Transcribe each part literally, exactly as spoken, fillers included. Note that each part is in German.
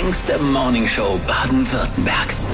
längste Morningshow Baden-Württembergs.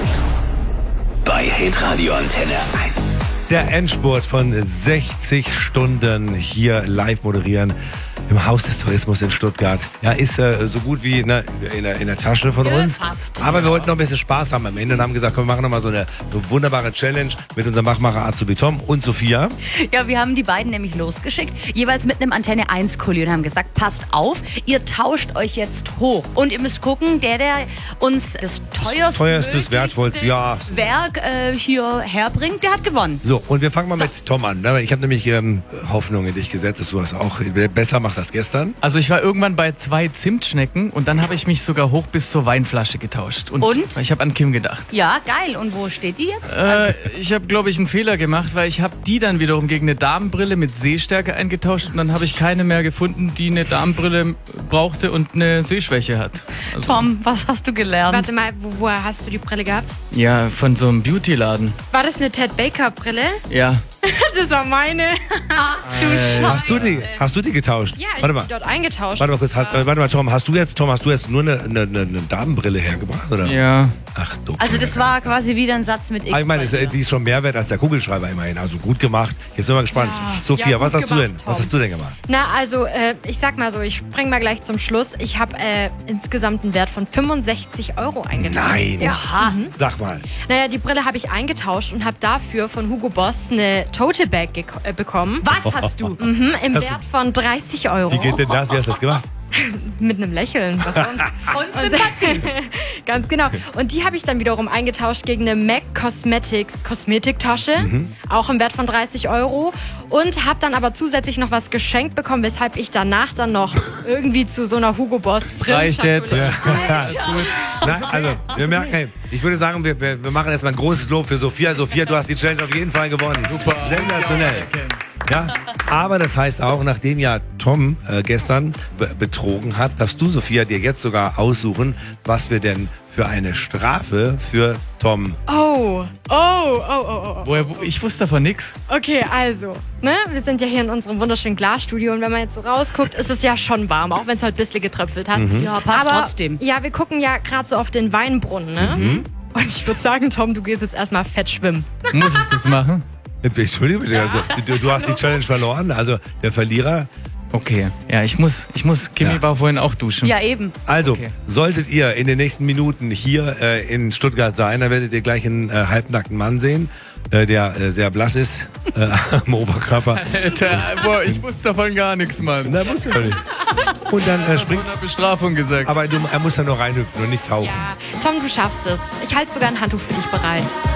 Bei Hitradio Antenne eins. Der Endspurt von sechzig Stunden hier live moderieren im Haus des Tourismus in Stuttgart. Ja, ist äh, so gut wie ne, in, der, in der Tasche von uns. Fast. Aber wir wollten noch ein bisschen Spaß haben am Ende und haben gesagt, komm, wir machen noch mal so eine wunderbare Challenge mit unserem Machmacher Azubi Tom und Sophia. Ja, wir haben die beiden nämlich losgeschickt, jeweils mit einem Antenne eins Kuli und haben gesagt, passt auf, ihr tauscht euch jetzt hoch. Und ihr müsst gucken, der, der uns das teuerste, Teuerstes, wertvollste, ja. Werk äh, hier herbringt, der hat gewonnen. So, und wir fangen mal So. mit Tom an. Ne? Ich habe nämlich ähm, Hoffnung in dich gesetzt, dass du das auch besser machst als gestern. Also ich war irgendwann bei zwei Zimtschnecken und dann habe ich mich sogar hoch bis zur Weinflasche getauscht. Und, Und? ich habe an Kim gedacht. Ja, geil. Und wo steht die jetzt? Äh, ich habe, glaube ich, einen Fehler gemacht, weil ich habe die dann wiederum gegen eine Damenbrille mit Sehstärke eingetauscht und dann habe ich keine mehr gefunden, die eine Damenbrille brauchte und eine Sehschwäche hat. Also, Tom, was hast du gelernt? Warte mal, wo, woher hast du die Brille gehabt? ja, von so einem Beauty-Laden. War das eine Ted Baker Brille? Ja. Das war meine. du Äh, Hast du die, hast du die getauscht? Ja, ich Warte habe mal. die dort eingetauscht. Warte mal kurz, hast, äh, warte mal, Tom, hast du jetzt, Tom, hast du jetzt nur eine, eine, eine eine Damenbrille hergebracht, oder? Ja. Ach du. Also das war quasi wieder ein Satz mit X. Ah, ich meine, bei ist, dir. die ist schon mehr wert als der Kugelschreiber immerhin. Also gut gemacht. Jetzt sind wir gespannt. Sophia, Ja, was gut hast du denn? gemacht, Was Tom. hast du denn gemacht? Na, also, äh, ich sag mal so, ich spring mal gleich zum Schluss. Ich habe äh, insgesamt einen Wert von fünfundsechzig Euro eingetauscht. Nein. Ja. Aha. Sag mal. Naja, die Brille habe ich eingetauscht und habe dafür von Hugo Boss eine Tote Bag geko- äh, bekommen. Was hast du? Mhm, im Hast du- Wert von dreißig Euro. Wie geht denn das? Wie hast du das gemacht? Mit einem Lächeln. Was sonst? Und Sympathie. Ganz genau. Und die habe ich dann wiederum eingetauscht gegen eine MAC Cosmetics Kosmetiktasche, auch im Wert von dreißig Euro. Und habe dann aber zusätzlich noch was geschenkt bekommen, weshalb ich danach dann noch irgendwie zu so einer Hugo Boss Reicht jetzt. Brillenschatulle. Ja, ist gut. Na, also, wir merken, hey, ich würde sagen, wir, wir, wir machen erstmal ein großes Lob für Sophia. Sophia, du hast die Challenge auf jeden Fall gewonnen. Super. Sensationell. Ja, aber das heißt auch, nachdem ja Tom äh, gestern be betrogen hat, darfst du, Sophia, dir jetzt sogar aussuchen, was wir denn für eine Strafe für Tom. Oh, oh, oh, oh, oh. Woher, wo, ich wusste davon nichts. Okay, also, ne, wir sind ja hier in unserem wunderschönen Glasstudio und wenn man jetzt so rausguckt, ist es ja schon warm, auch wenn es heute ein bisschen getröpfelt hat. Ja, passt Aber, trotzdem. Ja, wir gucken ja gerade so auf den Weinbrunnen, ne? Und ich würde sagen, Tom, du gehst jetzt erstmal fett schwimmen. Muss ich das machen? Entschuldigung bitte, also, du, du hast die Challenge verloren, also der Verlierer. Okay. Ja, ich muss, ich muss, Kimi Ja. war vorhin auch duschen. Ja, eben. Also, Okay. solltet ihr in den nächsten Minuten hier äh, in Stuttgart sein, dann werdet ihr gleich einen äh, halbnackten Mann sehen, äh, der äh, sehr blass ist äh, am Oberkörper. Alter, boah, ich wusste davon gar nichts, Mann. Na, muss ja nicht. Und dann äh, springt, Von der Bestrafung gesagt. aber du, er muss da nur reinhüpfen und nicht tauchen. Ja, Tom, du schaffst es. Ich halte sogar ein Handtuch für dich bereit.